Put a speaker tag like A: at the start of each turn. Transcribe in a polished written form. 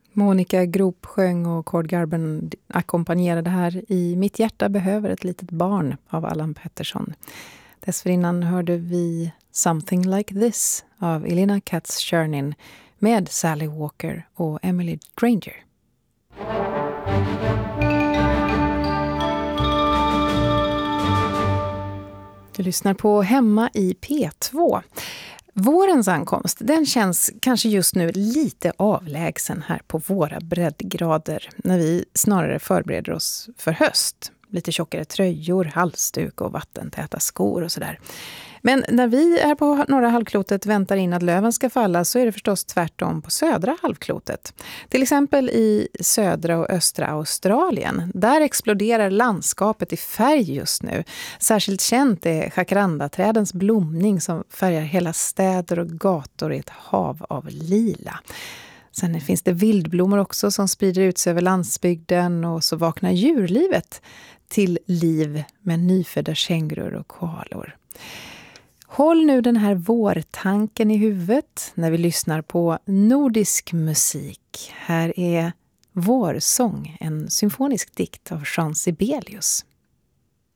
A: Monica Groop sjöng och Cord Garben ackompanjerade här i Mitt hjärta behöver ett litet barn av Allan Pettersson. Dessförinnan hörde vi Something Like This av Elena Katz-Chernin med Sally Walker och Emily Granger. Du lyssnar på Hemma i P2. Vårens ankomst, den känns kanske just nu lite avlägsen här på våra breddgrader när vi snarare förbereder oss för höst. Lite tjockare tröjor, halsduk och vattentäta skor och sådär. Men när vi här på norra halvklotet väntar in att löven ska falla så är det förstås tvärtom på södra halvklotet. Till exempel i södra och östra Australien. Där exploderar landskapet i färg just nu. Särskilt känt är jacarandaträdens blomning som färgar hela städer och gator i ett hav av lila. Sen finns det vildblommor också som sprider ut sig över landsbygden och så vaknar djurlivet till liv med nyfödda kängurur och koalor. Håll nu den här vårtanken i huvudet när vi lyssnar på nordisk musik. Här är Vårsång, en symfonisk dikt av Jean Sibelius.